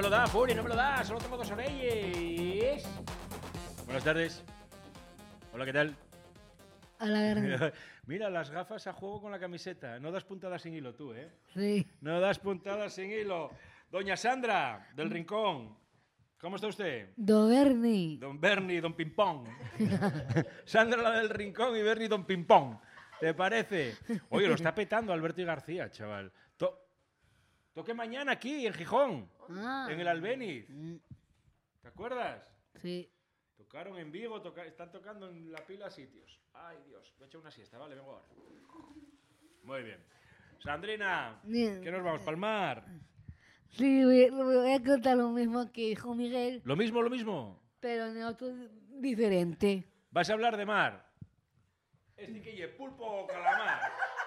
lo da, Furi, no me lo da. Solo tengo 2 orelles. Buenas tardes. Hola, ¿qué tal? Hola, Mira, las gafas a juego con la camiseta. No das puntadas sin hilo tú, ¿eh? sí. No das puntadas sin hilo. Doña Sandra, del Rincón. ¿Cómo está usted? Don Bernie. Don Bernie, Don Pimpón. Sandra, la del Rincón, y Bernie, Don Pimpón. ¿Te parece? Oye, lo está petando Alberto y García, chaval. Toque mañana aquí, en Gijón. Ah. En el Albéniz. ¿Te acuerdas? Sí. Tocaron en Vigo, están tocando en la pila sitios. Ay, Dios, me he hecho una siesta, vale, vengo ahora. Muy bien. Sandrina, Bien. ¿qué nos vamos? ¿Palmar? Sí, voy a contar lo mismo que dijo Miguel, ¿Lo mismo, lo mismo? pero en otro diferente. ¿Vas a hablar de mar? ¿Este que ye pulpo o calamar?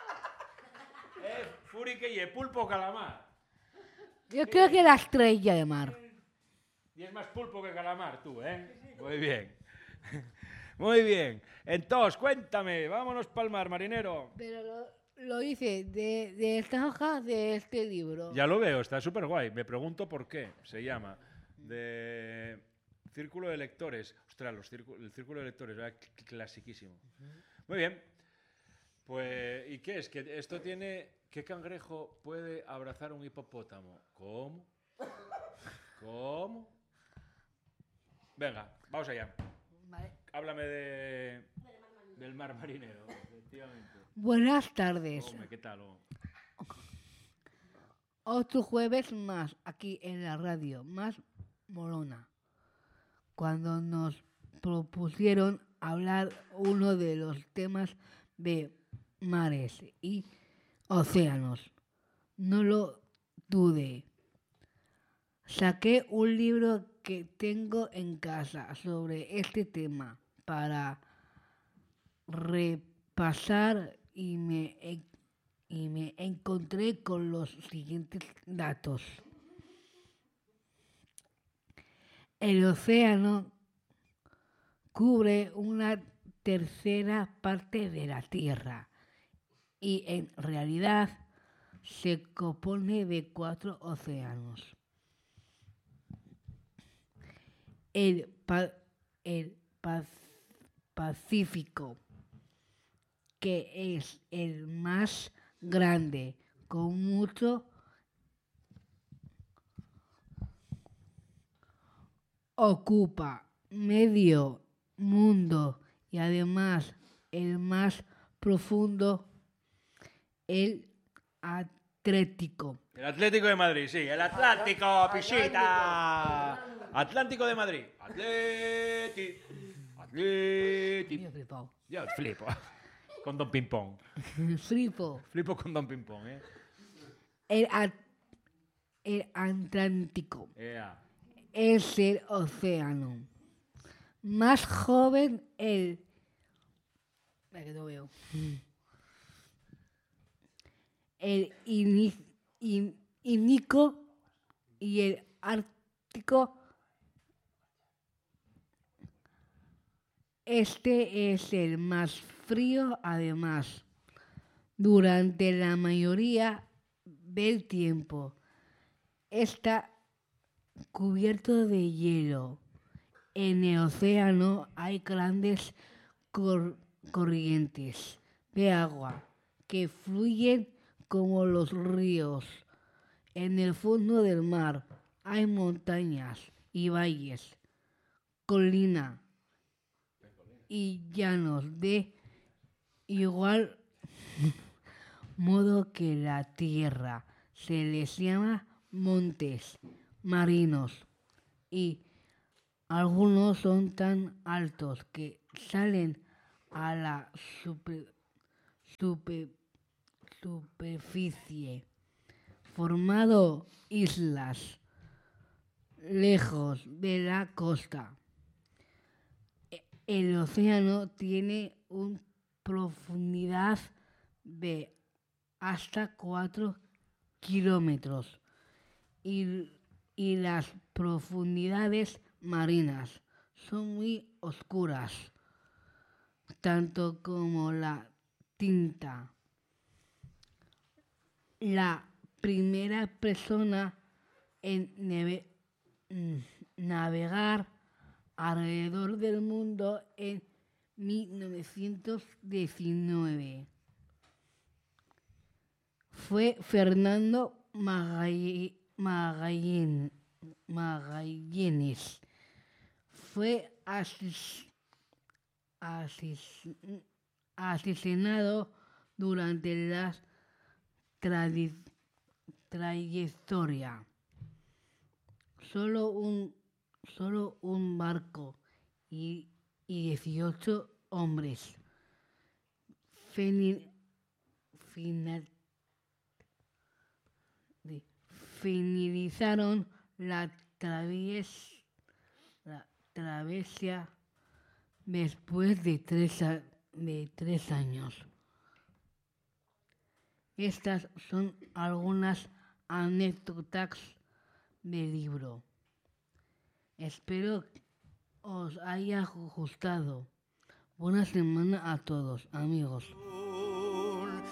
Furi que ye pulpo o calamar. Yo creo que la estrella de mar. Y es más pulpo que calamar tú, ¿eh? Muy bien. Muy bien. Entonces, cuéntame, vámonos palmar, marinero. Pero lo hice de estas hojas de este libro. Ya lo veo, está súper guay. Me pregunto por qué. Se llama de Círculo de Lectores. Ostras, el Círculo de Lectores, ¿verdad? Clasiquísimo. Muy bien. Pues, ¿y qué es? Que esto tiene... ¿Qué cangrejo puede abrazar un hipopótamo? ¿Cómo? ¿Cómo? Venga, vamos allá. Vale. Háblame del mar marinero, efectivamente. Buenas tardes. Hombre, ¿qué tal? Otro jueves más aquí en la radio, más molona. Cuando nos propusieron hablar uno de los temas de mares y océanos, no lo dudé. Saqué un libro que tengo en casa sobre este tema para repasar y me encontré con los siguientes datos. El océano cubre una tercera parte de la Tierra y en realidad se compone de 4 océanos. El Pacífico, que es el más grande, con mucho ocupa medio mundo y además el más profundo, el Atlántico. El Atlético de Madrid, sí, el Atlántico, Pichita. Atlántico de Madrid. Atleti. Yo flipao. Yo flipo. Con Don Pimpón. Flipo. Flipo con Don Pimpón, ¿eh? El Atlántico Ea. es el océano más joven, el... Espera que no veo. El Índico y el Ártico. Este es el más frío, además, durante la mayoría del tiempo. Está cubierto de hielo. En el océano hay grandes corrientes de agua que fluyen como los ríos. En el fondo del mar hay montañas y valles, colinas y llanos de igual modo que la tierra. Se les llama montes marinos y algunos son tan altos que salen a la superficie, formando islas lejos de la costa. El océano tiene una profundidad de hasta 4 kilómetros y las profundidades marinas son muy oscuras, tanto como la tinta. La primera persona en navegar alrededor del mundo en 1919. Fue Fernando Magallanes. Fue asesinado durante la trayectoria. Solo un barco y 18 hombres finalizaron la travesía después de 3 años. Estas son algunas anécdotas del libro. Espero os haya gustado. Buena semana a todos, amigos.